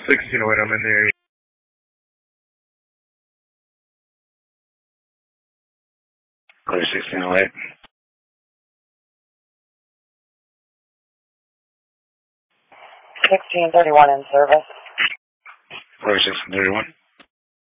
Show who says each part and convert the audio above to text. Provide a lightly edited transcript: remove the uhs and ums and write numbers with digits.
Speaker 1: 1608, I'm in the area.
Speaker 2: Clear 1608.
Speaker 3: 1631 in service.
Speaker 2: Clear 1631.